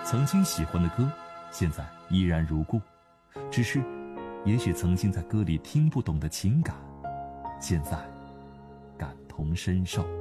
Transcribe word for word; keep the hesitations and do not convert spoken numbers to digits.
曾经喜欢的歌，现在依然如故，只是也许曾经在歌里听不懂的情感，现在感同身受。